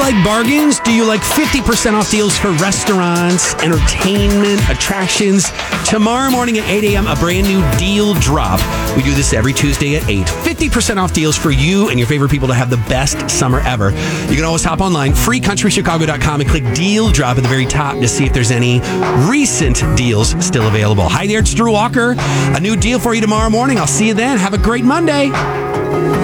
like bargains? Do you like 50% off deals for restaurants, entertainment, attractions? Tomorrow morning at 8 a.m., a brand new deal drop. We do this every Tuesday at 8. 50% off deals for you and your favorite people to have the best summer ever. You can always hop online, freecountrychicago.com, and click deal drop at the very top to see if there's any recent deals still available. Hi there, it's Drew Walker. A new deal for you tomorrow morning. I'll see you then. Have a great Monday.